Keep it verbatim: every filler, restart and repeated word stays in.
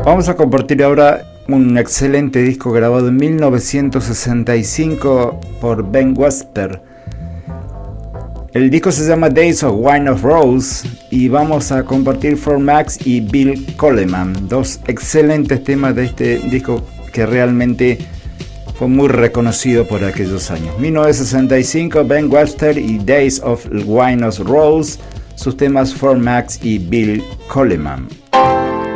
Vamos a compartir ahora un excelente disco grabado en mil novecientos sesenta y cinco por Ben Webster. El disco se llama Days of Wine of Rose y vamos a compartir Fort Max y Bill Coleman, dos excelentes temas de este disco que realmente fue muy reconocido por aquellos años. mil novecientos sesenta y cinco, Ben Webster y Days of Wine of Rose, sus temas Fort Max y Bill Coleman.